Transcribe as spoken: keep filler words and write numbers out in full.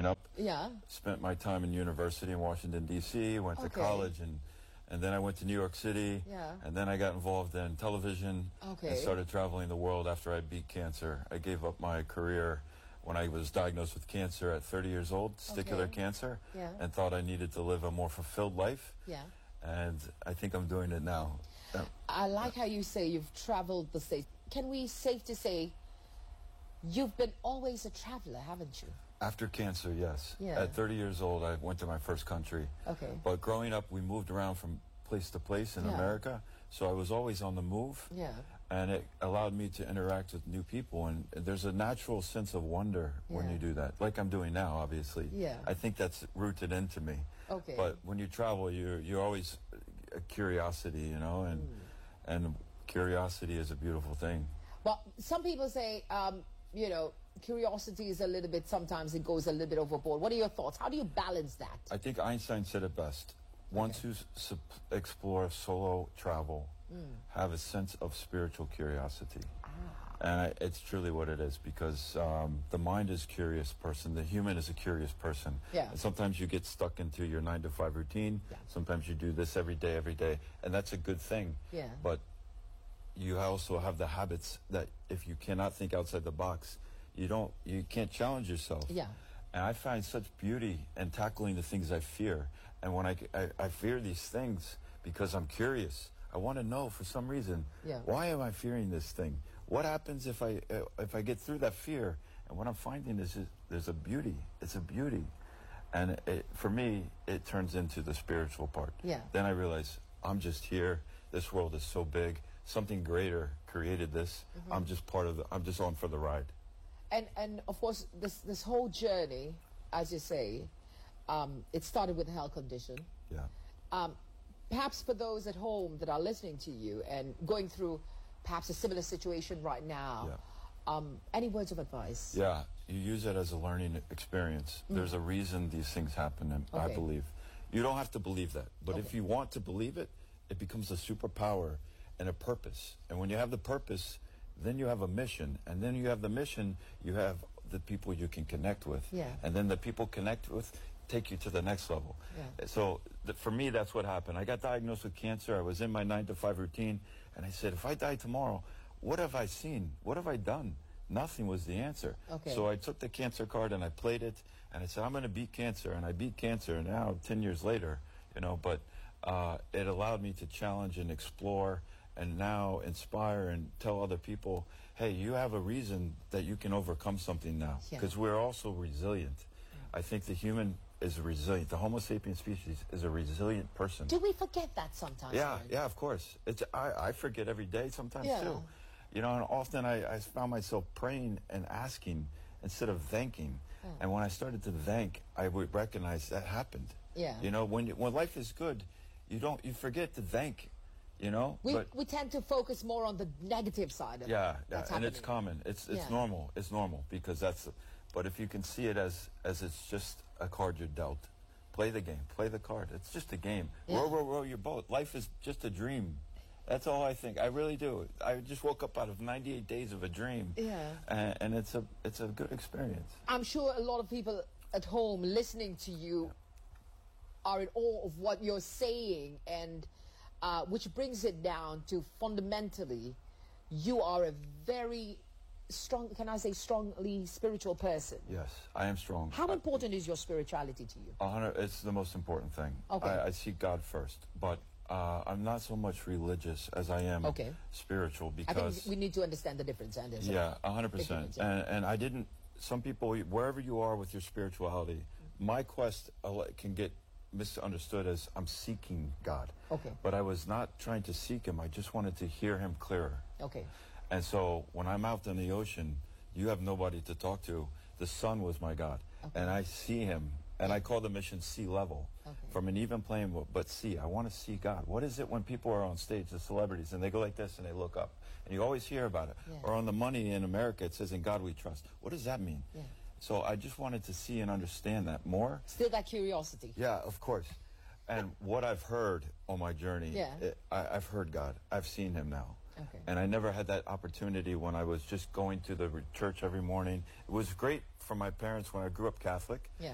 up. Yeah. Spent my time in university in Washington, D C, went to Okay. college, and and then I went to New York City. Yeah. And then I got involved in television. Okay. And started traveling the world after I beat cancer. I gave up my career when I was diagnosed with cancer at thirty years old, testicular Okay. cancer, Yeah. and thought I needed to live a more fulfilled life. Yeah. And I think I'm doing it now. Yeah. I like how you say you've traveled the states. Can we safe to say you've been always a traveler, haven't you? After cancer, yes. Yeah. At thirty years old, I went to my first country. Okay. But growing up, we moved around from place to place in Yeah. America, so I was always on the move. Yeah. And it allowed me to interact with new people, and there's a natural sense of wonder when Yeah. you do that, like I'm doing now, obviously. Yeah. I think that's rooted into me. Okay. But when you travel, you're, you're always a curiosity, you know, and, Mm. and curiosity is a beautiful thing. Well, some people say, um, you know, curiosity is a little bit, sometimes it goes a little bit overboard. What are your thoughts? How do you balance that? I think Einstein said it best. Once you s- explore solo travel, Mm. have a sense of spiritual curiosity. Ah. And I, it's truly what it is, because um, the mind is a curious person. The human is a curious person. Yeah. And sometimes you get stuck into your nine to five routine. Yeah. Sometimes you do this every day, every day. And that's a good thing. Yeah. But you also have the habits that if you cannot think outside the box, you don't, you can't challenge yourself. Yeah. And I find such beauty in tackling the things I fear. And when I, I, I fear these things because I'm curious, I want to know for some reason, Yeah. why am I fearing this thing? What happens if I uh, if I get through that fear? And what I'm finding is, is there's a beauty. It's a beauty. And it, for me, it turns into the spiritual part. Yeah. Then I realize I'm just here. This world is so big. Something greater created this. Mm-hmm. I'm just part of the, I'm just on for the ride. And and of course, this this whole journey, as you say, um, it started with a health condition. Yeah. Um, perhaps for those at home that are listening to you and going through perhaps a similar situation right now, Yeah. um, any words of advice? Yeah, you use it as a learning experience. There's a reason these things happen, and I Okay. believe. You don't have to believe that, but if Okay. you want to believe it, it becomes a superpower and a purpose. And when you have the purpose, then you have a mission, and then you have the mission, you have the people you can connect with. Yeah. And then the people connect with take you to the next level. Yeah. So th- for me, that's what happened. I got diagnosed with cancer. I was in my nine to five routine, and I said, if I die tomorrow, what have I seen? What have I done? Nothing was the answer. Okay. So I took the cancer card and I played it, and I said, I'm going to beat cancer, and I beat cancer. And now, ten years later, you know, but uh, it allowed me to challenge and explore, and now inspire and tell other people, hey, you have a reason that you can overcome something now, Yeah. because we're also resilient. I think the human is resilient. The Homo sapien species is a resilient person. Do we forget that sometimes? Yeah, Aaron? yeah, of course. It's I, I forget every day sometimes Yeah. too. You know, and often I, I found myself praying and asking instead of thanking. Oh. And when I started to thank, I would recognize that happened. Yeah. You know, when you, when life is good, you don't you forget to thank. You know, We, but we tend to focus more on the negative side of yeah, it. yeah, That's and it's happening. common. It's it's Yeah. normal. It's normal because that's. But if you can see it as as it's just a card you're dealt, play the game, play the card. It's just a game. Yeah. Row, row, row your boat. Life is just a dream. That's all I think. I really do. I just woke up out of ninety-eight days of a dream. Yeah. And, and it's a it's a good experience. I'm sure a lot of people at home listening to you are in awe of what you're saying, and uh, which brings it down to fundamentally, you are a very strong, can I say strongly spiritual person. Yes, I am strong. How I- important is your spirituality to you? A hundred, it's the most important thing. Okay. I, I seek God first, but uh, I'm not so much religious as I am Okay. spiritual I because think we need to understand the difference, Anderson. yeah, a hundred Big percent. difference, yeah. And and I didn't. Some people, wherever you are with your spirituality, my quest uh, can get misunderstood as I'm seeking God. Okay. But I was not trying to seek Him. I just wanted to hear Him clearer. Okay. And so when I'm out in the ocean, you have nobody to talk to. The sun was my God. Okay. And I see Him. And I call the mission sea level. Okay. From an even plane, but- but see. I want to see God. What is it when people are on stage, the celebrities, and they go like this and they look up? And you always hear about it. Yeah. Or on the money in America, it says, in God we trust. What does that mean? Yeah. So I just wanted to see and understand that more. Still that curiosity. Yeah, of course. And what I've heard on my journey, Yeah. it, I, I've heard God. I've seen Him now. Okay. And I never had that opportunity when I was just going to the re- church every morning. It was great for my parents when I grew up Catholic. Yeah.